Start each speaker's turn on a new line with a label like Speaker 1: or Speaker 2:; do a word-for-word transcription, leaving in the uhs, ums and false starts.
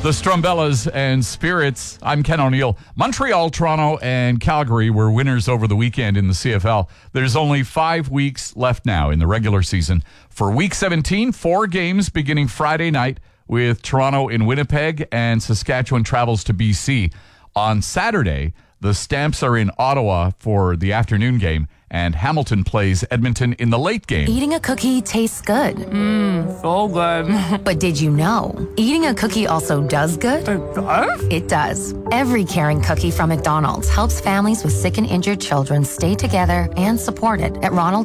Speaker 1: The Strumbellas and Spirits. I'm Ken O'Neill. Montreal, Toronto, and Calgary were winners over the weekend in the C F L. There's only five weeks left now in the regular season. For Week seventeen, four games beginning Friday night with Toronto in Winnipeg and Saskatchewan travels to B C. On Saturday, the Stamps are in Ottawa for the afternoon game, and Hamilton plays Edmonton in the late game.
Speaker 2: Eating a cookie tastes good.
Speaker 3: Mmm, so good.
Speaker 2: But did you know, eating a cookie also does good?
Speaker 3: It does?
Speaker 2: It does. Every caring cookie from McDonald's helps families with sick and injured children stay together and supported. At Ronald